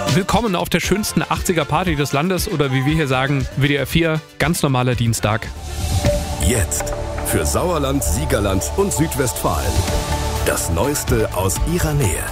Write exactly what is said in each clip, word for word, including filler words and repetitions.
Willkommen auf der schönsten achtziger-Party des Landes oder wie wir hier sagen, W D R vier, ganz normaler Dienstag. Jetzt für Sauerland, Siegerland und Südwestfalen. Das Neueste aus ihrer Nähe.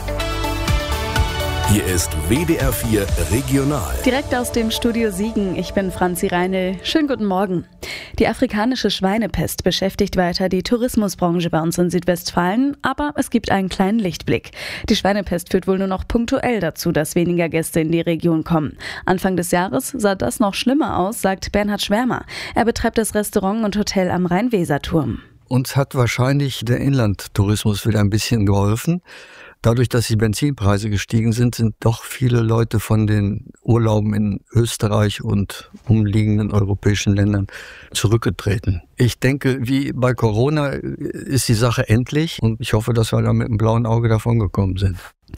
Hier ist W D R vier Regional. Direkt aus dem Studio Siegen, ich bin Franzi Reinl. Schönen guten Morgen. Die afrikanische Schweinepest beschäftigt weiter die Tourismusbranche bei uns in Südwestfalen, aber es gibt einen kleinen Lichtblick. Die Schweinepest führt wohl nur noch punktuell dazu, dass weniger Gäste in die Region kommen. Anfang des Jahres sah das noch schlimmer aus, sagt Bernhard Schwärmer. Er betreibt das Restaurant und Hotel am Rhein-Weser-Turm. Uns hat wahrscheinlich der Inlandtourismus wieder ein bisschen geholfen. Dadurch, dass die Benzinpreise gestiegen sind, sind doch viele Leute von den Urlauben in Österreich und umliegenden europäischen Ländern zurückgetreten. Ich denke, wie bei Corona ist die Sache endlich und ich hoffe, dass wir da mit einem blauen Auge davon gekommen sind.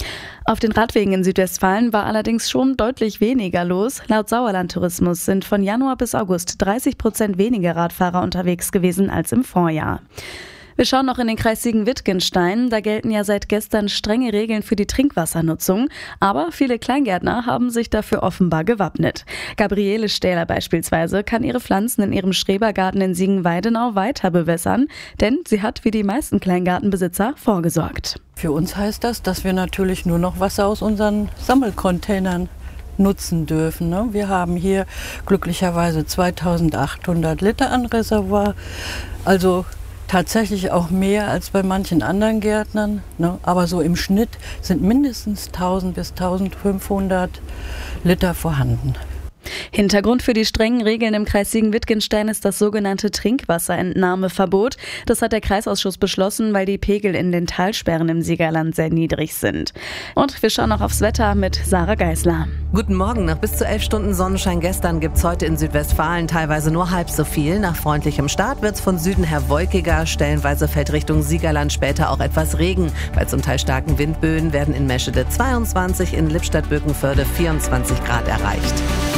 Auf den Radwegen in Südwestfalen war allerdings schon deutlich weniger los. Laut Sauerland Tourismus sind von Januar bis August dreißig Prozent weniger Radfahrer unterwegs gewesen als im Vorjahr. Wir schauen noch in den Kreis Siegen-Wittgenstein. Da gelten ja seit gestern strenge Regeln für die Trinkwassernutzung. Aber viele Kleingärtner haben sich dafür offenbar gewappnet. Gabriele Stähler beispielsweise kann ihre Pflanzen in ihrem Schrebergarten in Siegen-Weidenau weiter bewässern. Denn sie hat wie die meisten Kleingartenbesitzer vorgesorgt. Für uns heißt das, dass wir natürlich nur noch Wasser aus unseren Sammelcontainern nutzen dürfen. Ne? Wir haben hier glücklicherweise zweitausendachthundert Liter an Reservoir. Also tatsächlich auch mehr als bei manchen anderen Gärtnern, ne? Aber so im Schnitt sind mindestens tausend bis eintausendfünfhundert Liter vorhanden. Hintergrund für die strengen Regeln im Kreis Siegen-Wittgenstein ist das sogenannte Trinkwasserentnahmeverbot. Das hat der Kreisausschuss beschlossen, weil die Pegel in den Talsperren im Siegerland sehr niedrig sind. Und wir schauen noch aufs Wetter mit Sarah Geisler. Guten Morgen. Nach bis zu elf Stunden Sonnenschein gestern gibt's heute in Südwestfalen teilweise nur halb so viel. Nach freundlichem Start wird's von Süden her wolkiger. Stellenweise fällt Richtung Siegerland später auch etwas Regen. Bei zum Teil starken Windböen werden in Meschede zweiundzwanzig, in Lippstadt-Bökenförde vierundzwanzig Grad erreicht.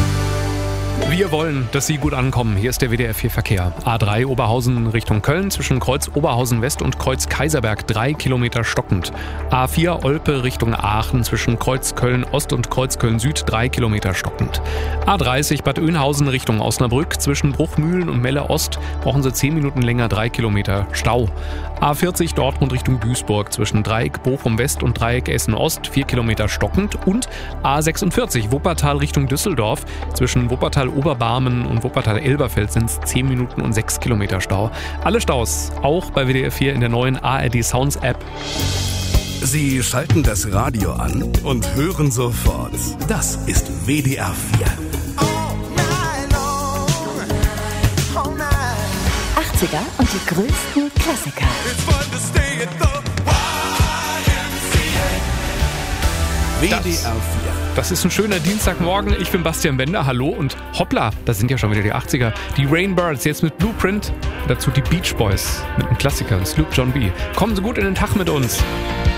Wir wollen, dass Sie gut ankommen. Hier ist der W D R vier Verkehr. A drei Oberhausen Richtung Köln zwischen Kreuz Oberhausen West und Kreuz Kaiserberg drei Kilometer stockend. A vier Olpe Richtung Aachen zwischen Kreuz Köln Ost und Kreuz Köln Süd drei Kilometer stockend. A dreißig Bad Oeynhausen Richtung Osnabrück zwischen Bruchmühlen und Melle Ost brauchen Sie zehn Minuten länger drei Kilometer Stau. A vierzig Dortmund Richtung Duisburg zwischen Dreieck Bochum West und Dreieck Essen Ost vier Kilometer stockend und A sechsundvierzig Wuppertal Richtung Düsseldorf zwischen Wuppertal Oberbarmen und Wuppertal-Elberfeld sind es zehn Minuten und sechs Kilometer Stau. Alle Staus auch bei W D R vier in der neuen A R D Sounds App. Sie schalten das Radio an und hören sofort. Das ist W D R vier. achtziger und die größten Klassiker. W D R vier. Das ist ein schöner Dienstagmorgen. Ich bin Bastian Bender. Hallo und hoppla, das sind ja schon wieder die achtziger. Die Rainbirds jetzt mit Blueprint. Dazu die Beach Boys mit einem Klassiker, Sloop John B. Kommen Sie gut in den Tag mit uns.